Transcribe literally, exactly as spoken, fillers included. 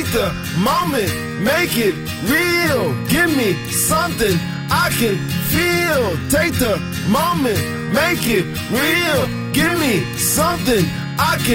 the moment, make it real. Give me something I can feel. Take the moment, make it real. Give me something I can